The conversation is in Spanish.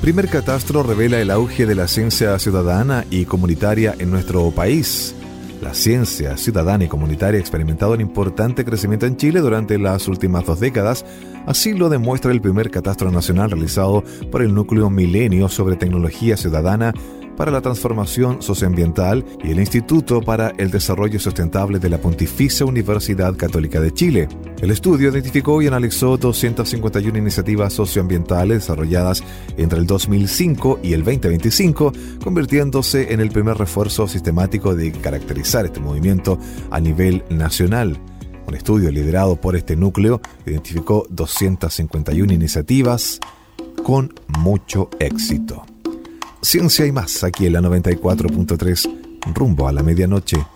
Primer catastro revela el auge de la ciencia ciudadana y comunitaria en nuestro país. La ciencia ciudadana y comunitaria ha experimentado un importante crecimiento en Chile durante las últimas 2 décadas. Así lo demuestra el primer catastro nacional realizado por el Núcleo Milenio sobre Tecnología Ciudadana para la Transformación Socioambiental y el Instituto para el Desarrollo Sustentable de la Pontificia Universidad Católica de Chile. El estudio identificó y analizó 251 iniciativas socioambientales desarrolladas entre el 2005 y el 2025, convirtiéndose en el primer refuerzo sistemático de caracterizar este movimiento a nivel nacional. Un estudio liderado por este núcleo identificó 251 iniciativas con mucho éxito. Ciencia y más, aquí en la 94.3, rumbo a la medianoche.